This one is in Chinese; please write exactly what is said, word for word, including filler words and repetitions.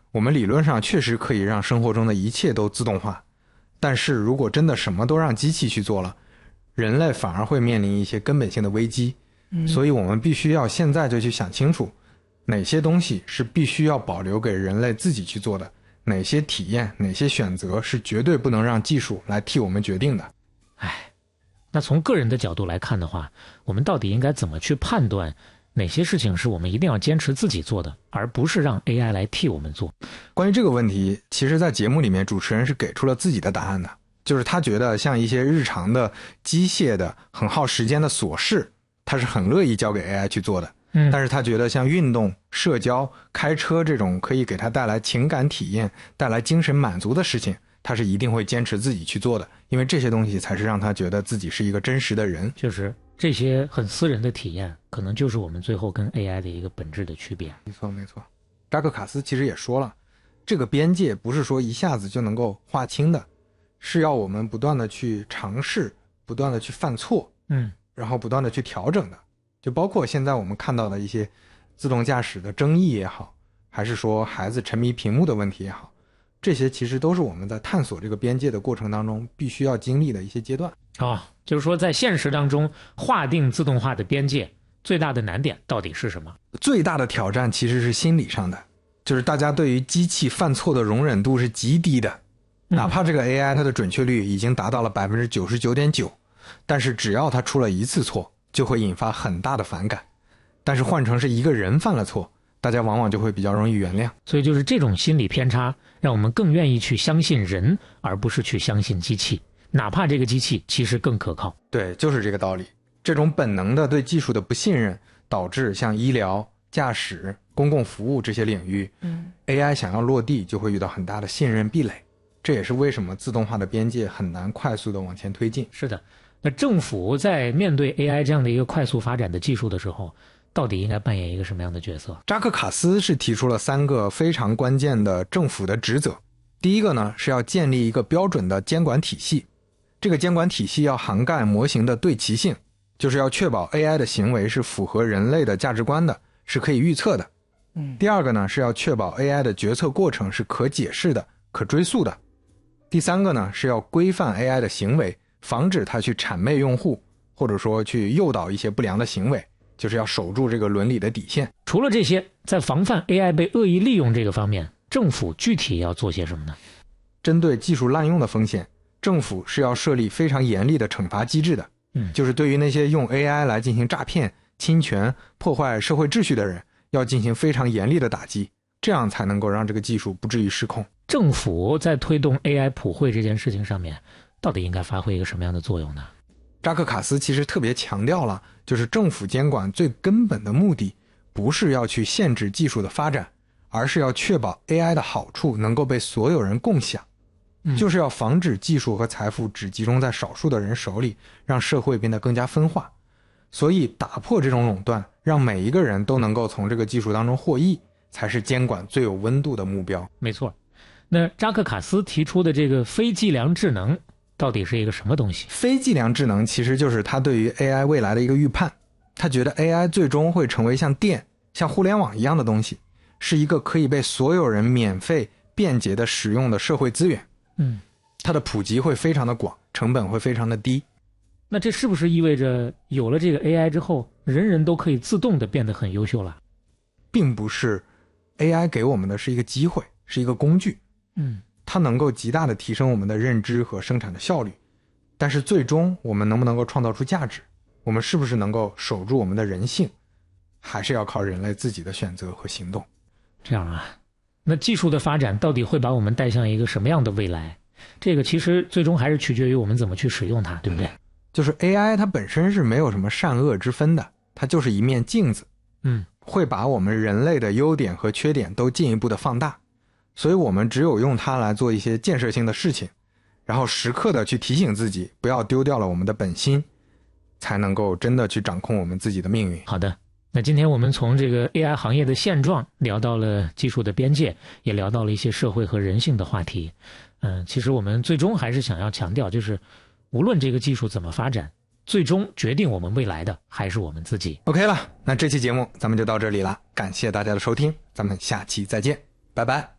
我们理论上确实可以让生活中的一切都自动化，但是如果真的什么都让机器去做了，人类反而会面临一些根本性的危机。嗯，所以我们必须要现在就去想清楚，哪些东西是必须要保留给人类自己去做的，哪些体验，哪些选择是绝对不能让技术来替我们决定的。 哎，那从个人的角度来看的话，我们到底应该怎么去判断哪些事情是我们一定要坚持自己做的，而不是让 A I 来替我们做？ 关于这个问题，其实在节目里面主持人是给出了自己的答案的，就是他觉得像一些日常的机械的很耗时间的琐事，他是很乐意交给 A I 去做的。嗯，但是他觉得像运动、社交、开车这种可以给他带来情感体验、带来精神满足的事情，他是一定会坚持自己去做的，因为这些东西才是让他觉得自己是一个真实的人。 确实，这些很私人的体验，可能就是我们最后跟 A I 的一个本质的区别。 没错没错，扎克卡斯其实也说了，这个边界不是说一下子就能够划清的，是要我们不断的去尝试，不断的去犯错，嗯，然后不断的去调整的。就包括现在我们看到的一些自动驾驶的争议也好，还是说孩子沉迷屏幕的问题也好，这些其实都是我们在探索这个边界的过程当中必须要经历的一些阶段。 哦，就是说在现实当中划定自动化的边界，最大的难点到底是什么？ 最大的挑战其实是心理上的，就是大家对于机器犯错的容忍度是极低的，哪怕这个 A I 它的准确率已经达到了 百分之九十九点九， 但是只要它出了一次错就会引发很大的反感，但是换成是一个人犯了错，大家往往就会比较容易原谅。 所以就是这种心理偏差让我们更愿意去相信人，而不是去相信机器，哪怕这个机器其实更可靠。 对，就是这个道理。这种本能的对技术的不信任，导致像医疗、驾驶、公共服务这些领域，嗯 A I 想要落地就会遇到很大的信任壁垒。这也是为什么自动化的边界很难快速的往前推进。 是的，那政府在面对 A I 这样的一个快速发展的技术的时候，到底应该扮演一个什么样的角色？ 扎克卡斯是提出了三个非常关键的政府的职责。第一个呢，是要建立一个标准的监管体系，这个监管体系要涵盖模型的对齐性，就是要确保 A I 的行为是符合人类的价值观的，是可以预测的。嗯，第二个呢，是要确保 A I 的决策过程是可解释的、可追溯的。第三个呢，是要规范 A I 的行为，防止它去谄媚用户，或者说去诱导一些不良的行为，就是要守住这个伦理的底线。 除了这些，在防范 A I 被恶意利用这个方面，政府具体要做些什么呢？ 针对技术滥用的风险，政府是要设立非常严厉的惩罚机制的。嗯，就是对于那些用 A I 来进行诈骗、侵权、破坏社会秩序的人，要进行非常严厉的打击，这样才能够让这个技术不至于失控。 政府在推动 A I 普惠这件事情上面，到底应该发挥一个什么样的作用呢？ 扎克卡斯其实特别强调了，就是政府监管最根本的目的不是要去限制技术的发展，而是要确保 A I 的好处能够被所有人共享，嗯，就是要防止技术和财富只集中在少数的人手里，让社会变得更加分化。所以打破这种垄断，让每一个人都能够从这个技术当中获益，才是监管最有温度的目标。 没错。那扎克卡斯提出的这个非计量智能到底是一个什么东西？ 非计量智能其实就是他对于 A I 未来的一个预判。他觉得 A I 最终会成为像电、像互联网一样的东西，是一个可以被所有人免费、便捷的使用的社会资源。嗯，它的普及会非常的广，成本会非常的低。 那这是不是意味着有了这个 A I 之后，人人都可以自动的变得很优秀了？ 并不是， A I 给我们的是一个机会，是一个工具。嗯，它能够极大的提升我们的认知和生产的效率，但是最终我们能不能够创造出价值，我们是不是能够守住我们的人性，还是要靠人类自己的选择和行动。 这样啊，那技术的发展到底会把我们带向一个什么样的未来？这个其实最终还是取决于我们怎么去使用它，对不对？ 就是 A I 它本身是没有什么善恶之分的，它就是一面镜子，嗯，会把我们人类的优点和缺点都进一步的放大。所以我们只有用它来做一些建设性的事情，然后时刻的去提醒自己不要丢掉了我们的本心，才能够真的去掌控我们自己的命运。 好的，那今天我们从这个 A I 行业的现状聊到了技术的边界，也聊到了一些社会和人性的话题。嗯，其实我们最终还是想要强调，就是无论这个技术怎么发展，最终决定我们未来的还是我们自己。 OK 了，那这期节目咱们就到这里了，感谢大家的收听，咱们下期再见，拜拜。